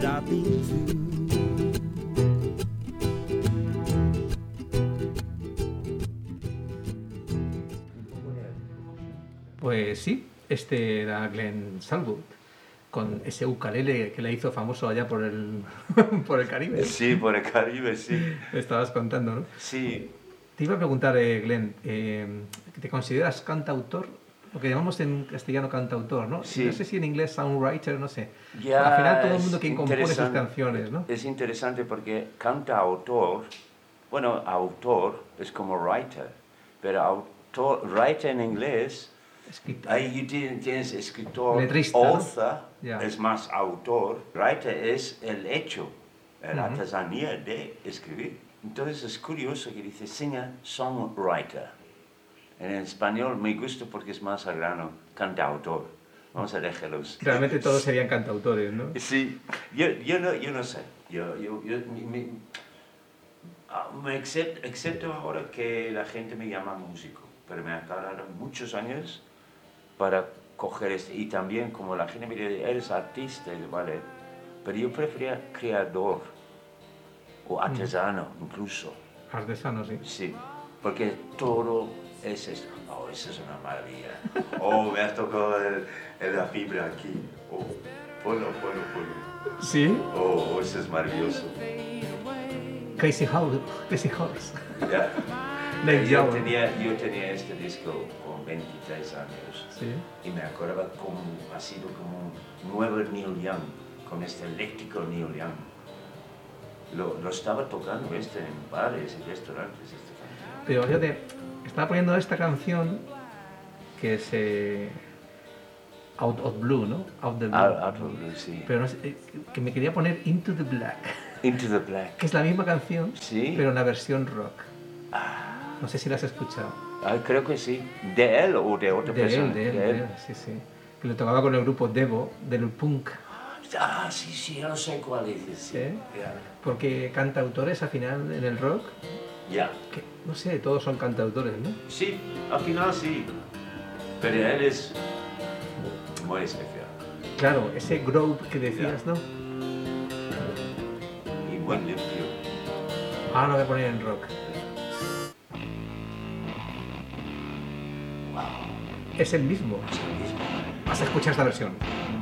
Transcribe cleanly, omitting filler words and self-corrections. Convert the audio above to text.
but I've been through. Pues sí, este era Glenn Salwood, con ese ukulele que le hizo famoso allá por el, por el Caribe. Sí, por el Caribe, sí. Me estabas contando, ¿no? Sí. Te iba a preguntar, Glenn, ¿te consideras cantautor? Lo que llamamos en castellano cantautor, ¿no? Sí. No sé si en inglés songwriter, no sé. Ya, al final todo el mundo quien compone sus interesante. canciones, ¿no? Es interesante porque cantautor, bueno, autor es como writer, pero autor, writer en inglés, Escritor. ahí tienes escritor, Letrista, author, ¿no? Ya. es más autor, writer es el hecho, la artesanía de escribir. Entonces es curioso que dice singer-songwriter. En español me gusta porque es más agrano, cantautor. Vamos a dejarlos. Realmente todos serían cantautores, ¿no? Sí, yo no sé. Excepto ahora que la gente me llama músico, pero me ha tardado muchos años para coger este. Y también como la gente me dice, eres artista, vale, pero yo prefería creador o artesano incluso. Artesano, sí. Sí, porque todo es esto. Oh, eso es una maravilla. Oh, me has tocado la fibra aquí. Oh, ponlo. ¿Sí? Oh, eso es maravilloso. Crazy Horse. Ya. Lake Yo Young. tenía este disco con 23 años. Sí. Y me acordaba cómo ha sido como un nuevo Neil Young, con este eléctrico Neil Young. Lo estaba tocando en bares y restaurantes. Pero yo estaba poniendo esta canción que es Out of Blue, ¿no? Out the Blue. Out of Blue, sí. Pero no sé, que me quería poner Into the Black, Into the Black. que es la misma canción, Sí. pero en la versión rock. No sé si la has escuchado. Creo que sí. ¿De él o de otra persona? De él, sí. Que lo tocaba con el grupo Devo, del punk. Sí, yo no sé cuál es. Sí. Ya. Porque cantautores al final en el rock, Ya. que no sé, todos son cantautores, ¿no? Sí, al final sí. Pero él es muy especial. Claro, ese groove que decías, ¿no? Y muy limpio. Ahora lo voy a poner en rock. Wow. Es el mismo. Es el mismo. Vas a escuchar esta versión.